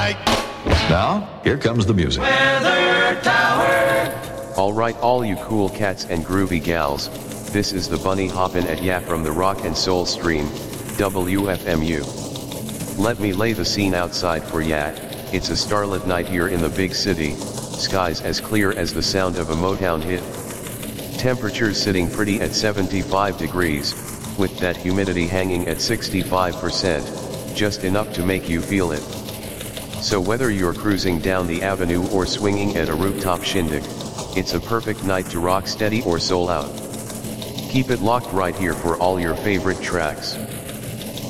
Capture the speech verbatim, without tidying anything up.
like. Now, here comes the music. Weather Tower. Alright all you cool cats and groovy gals, this is the bunny hoppin' at ya from the rock and soul stream, W F M U. Let me lay the scene outside for ya. It's a starlit night here in the big city, skies as clear as the sound of a Motown hit. Temperatures sitting pretty at seventy-five degrees, with that humidity hanging at sixty-five percent, just enough to make you feel it. So whether you're cruising down the avenue or swinging at a rooftop shindig, it's a perfect night to rock steady or soul out. Keep it locked right here for all your favorite tracks.